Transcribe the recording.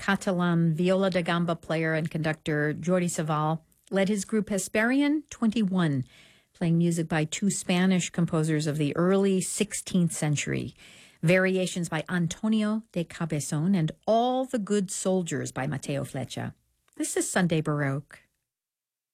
Catalan viola da gamba player and conductor Jordi Savall led his group Hesperian 21, playing music by two Spanish composers of the early 16th century. Variations by Antonio de Cabezon and All the Good Soldiers by Mateo Flecha. This is Sunday Baroque.